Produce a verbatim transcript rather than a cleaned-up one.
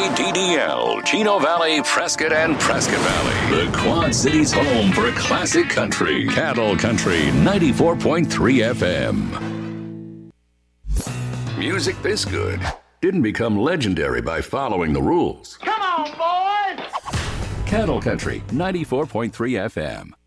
D D L, Chino Valley, Prescott, and Prescott Valley. The Quad Cities' home for classic country. Cattle Country ninety-four point three F M. Music this good didn't become legendary by following the rules. Come on, boys! Cattle Country ninety-four point three F M.